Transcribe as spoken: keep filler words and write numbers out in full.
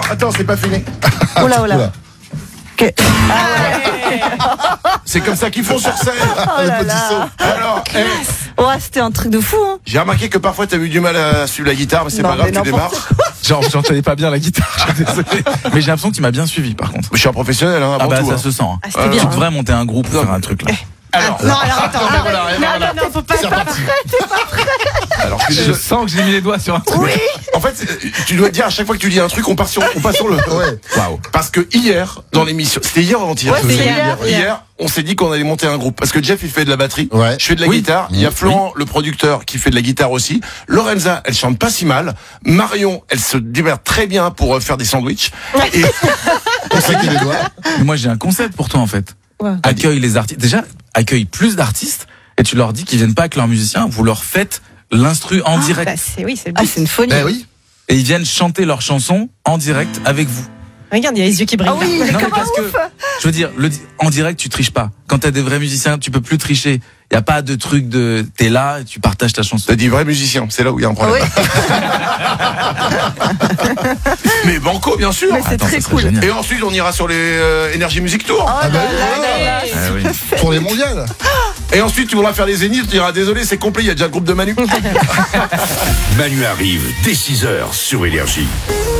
attends, c'est pas fini. Oh là, oh là. Que... C'est comme ça qu'ils font sur scène. Oh là là. Alors, hey, Oh, c'était un truc de fou, hein. j'ai remarqué que parfois t'as eu du mal à suivre la guitare, mais c'est Non, pas grave, mais tu démarres. Genre, j'entendais pas bien la guitare, je suis désolé. Mais j'ai l'impression que tu m'as bien suivi, par contre. Je suis un professionnel, hein, avant Ah bah, tout. ça hein. se sent. hein. Ah, c'était Euh, bien. Tu hein. devrais monter un groupe, faire un truc là. Alors, Non, alors attends, Ah, arrête. voilà, non, voilà. non, non, faut pas, C'est pas reparti. prêt. alors tu- Je sens que j'ai mis les doigts sur un truc. Oui. en fait, tu dois te dire à chaque fois que tu dis un truc, on part sur, on passe sur le. Ouais. Waouh. Parce que hier, dans l'émission, c'était hier ou avant-hier Ouais, ce que c'est j'ai dit hier, hier. Hier, on s'est dit qu'on allait monter un groupe. Parce que Jeff, il fait de la batterie. Ouais. Je fais de la Oui. guitare. Il y a Florent, le producteur, qui fait de la guitare aussi. Lorenza, elle chante pas si mal. Marion, elle se démerde très bien pour euh, faire des sandwichs. Et On sait qu'il les doigts. Mais moi, j'ai un concept pour toi, en fait. Ouais. Accueille les artistes. Déjà, accueille plus d'artistes et tu leur dis qu'ils viennent pas avec leurs musiciens. Vous leur faites l'instru en direct. Bah, c'est, oui, c'est le Ah, but. c'est une folie. Ben oui. Et ils viennent chanter leurs chansons en direct avec vous. Regarde, il y a les yeux qui brillent. Ah oui, Non, mais comme un parce que, ouf. je veux dire, le, en direct, tu triches pas. Quand t'as des vrais musiciens, tu peux plus tricher. Y a pas de truc de, t'es là et tu partages ta chanson. t'as dit vrai musicien, c'est là où il y a un Ah oui, problème. Mais banco, bien sûr. mais c'est Attends, très ça serait cool. génial. Et ensuite, on ira sur les euh, Energy Music Tour. Oh Ah bah là oui, là voilà. là là. Ah oui. Pour les mondiales. Et ensuite, tu voudras faire les zéniths, tu diras désolé, c'est complet, il y a déjà le groupe de Manu. Manu arrive dès six heures sur Énergie.